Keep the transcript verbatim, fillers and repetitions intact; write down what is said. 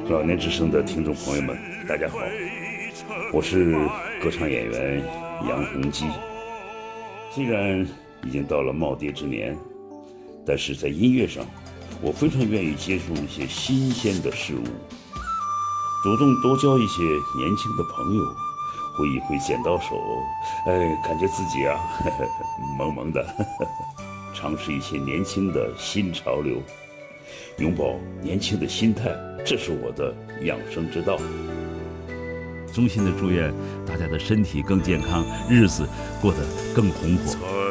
老年之声的听众朋友们，大家好，我是歌唱演员杨洪基。虽然已经到了耄耋之年，但是在音乐上，我非常愿意接触一些新鲜的事物，主动多交一些年轻的朋友，挥一挥剪刀手，哎，感觉自己啊，呵呵萌萌的，呵呵尝试一些年轻的新潮流，拥抱年轻的心态，这是我的养生之道。衷心的祝愿大家的身体更健康，日子过得更红火。